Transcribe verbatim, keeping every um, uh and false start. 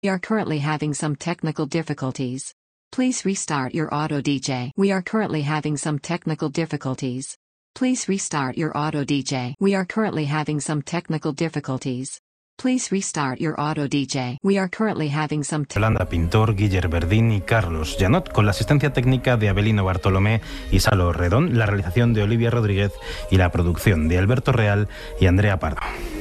We are currently having some technical difficulties. Please restart your auto D J. We are currently having some technical difficulties. Please restart your auto D J. We are currently having some technical difficulties. Please restart your auto D J. We are currently having some Yolanda Pintor, Guiller Verdín y Carlos Janot, con la asistencia técnica de Abelino Bartolomé y Salo Redón, la realización de Olivia Rodríguez y la producción de Alberto Real y Andrea Pardo.